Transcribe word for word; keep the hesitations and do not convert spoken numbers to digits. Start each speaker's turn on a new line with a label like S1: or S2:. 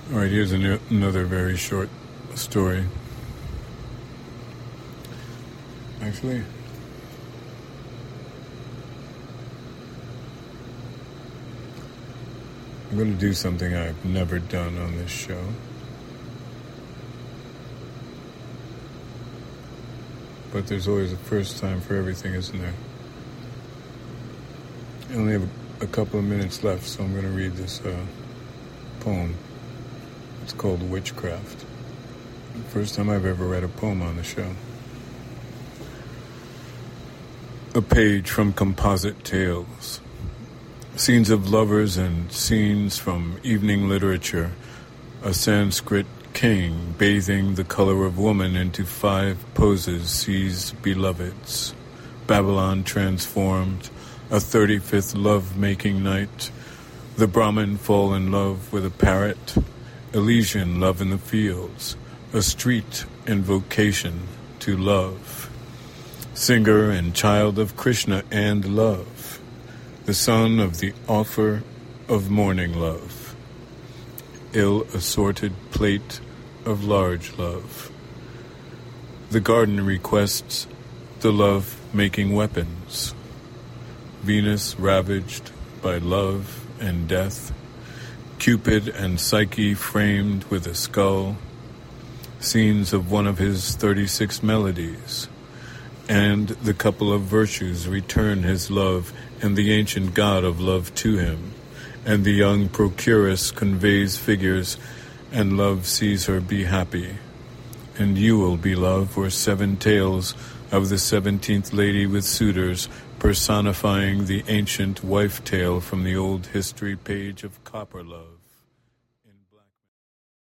S1: All right, here's an, another very short story. Actually, I'm going to do something I've never done on this show. But there's always a first time for everything, isn't there? I only have a couple of minutes left, so I'm going to read this uh, poem. It's called Witchcraft. First time I've ever read a poem on the show. A page from Composite Tales. Scenes of lovers and scenes from evening literature. A Sanskrit king bathing the color of woman into five poses sees beloveds. Babylon transformed. A thirty-fifth love-making night. The Brahmin fall in love with a parrot. Elysian love in the fields. A street invocation to love. Singer and child of Krishna and love. The son of the offer of morning love. Ill-assorted plate of large love. The garden requests the love-making weapons. Venus ravaged by love and death. Cupid and Psyche framed with a skull. Scenes of one of his thirty-six melodies. And the couple of virtues return his love and the ancient god of love to him. And the young procuress conveys figures, and love sees her be happy. And you will be love were seven tales of the seventeenth lady with suitors, personifying the ancient wife tale from the old history page of Copper Love.